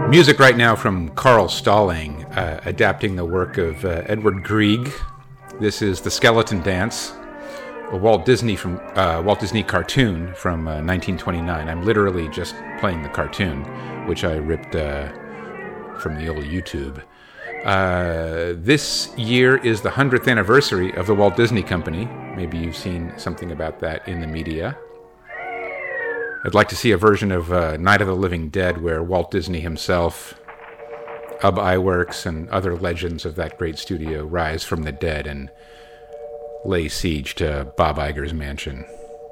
Music right now from Carl Stalling, adapting the work of Edward Grieg. This is The Skeleton Dance, a Walt Disney cartoon from 1929. I'm literally just playing the cartoon, which I ripped from the old YouTube. This year is the 100th anniversary of the Walt Disney Company. Maybe you've seen something about that in the media. I'd like to see a version of Night of the Living Dead where Walt Disney himself, Ub Iwerks, and other legends of that great studio rise from the dead and lay siege to Bob Iger's mansion.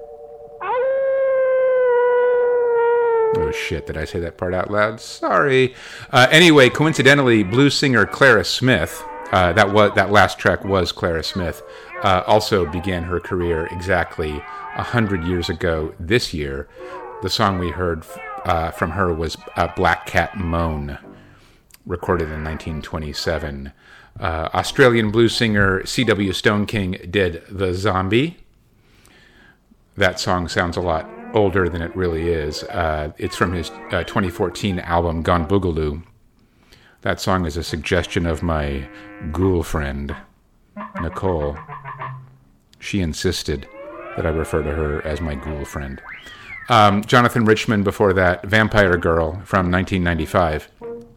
Oh shit, did I say that part out loud? Sorry. Anyway, coincidentally, blues singer Clara Smith, that last track was Clara Smith, also began her career exactly 100 years ago this year. The song we heard from her was Black Cat Moan, recorded in 1927. Australian blues singer C.W. Stone King did The Zombie. That song sounds a lot older than it really is. It's from his 2014 album Gone Boogaloo. That song is a suggestion of my ghoul friend, Nicole. She insisted that I refer to her as my ghoul friend. Jonathan Richman before that, Vampire Girl from 1995.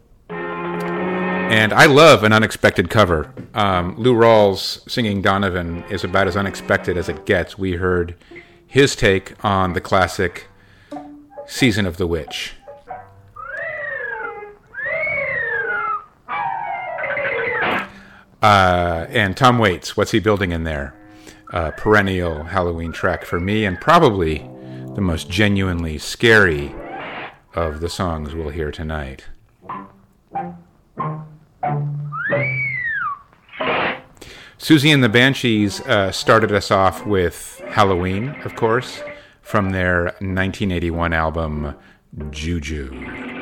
And I love an unexpected cover. Lou Rawls singing Donovan is about as unexpected as it gets. We heard his take on the classic Season of the Witch. And Tom Waits, what's he building in there? Perennial Halloween track for me, and probably the most genuinely scary of the songs we'll hear tonight. Susie and the Banshees started us off with Halloween, of course, from their 1981 album Juju.